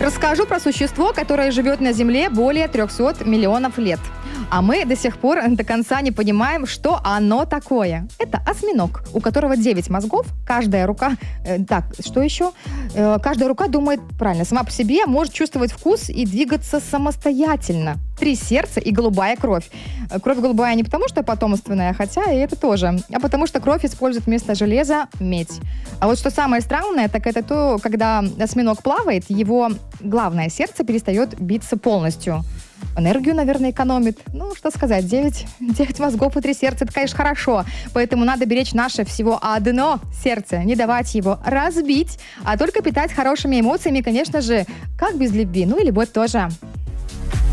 Расскажу про существо, которое живет на Земле более 300 миллионов лет. А мы до сих пор до конца не понимаем, что оно такое. Это осьминог, у которого 9 мозгов, каждая рука... что еще? Каждая рука думает правильно, сама по себе, может чувствовать вкус и двигаться самостоятельно. 3 сердца и голубая кровь. Кровь голубая не потому, что потомственная, хотя и это тоже, а потому что кровь использует вместо железа медь. А вот что самое странное, так это то, когда осьминог плавает, его главное сердце перестает биться полностью. Энергию, наверное, экономит. Ну, что сказать, 9 мозгов и 3 сердца, это, конечно, хорошо. Поэтому надо беречь наше всего одно сердце, не давать его разбить, а только питать хорошими эмоциями, конечно же, как без любви, ну и любовь тоже.